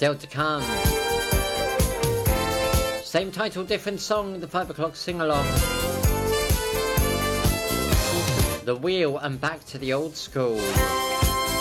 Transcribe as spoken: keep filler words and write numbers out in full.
Still to come. Same title, different song, the five o'clock sing-along. The Wheel and Back to the Old School.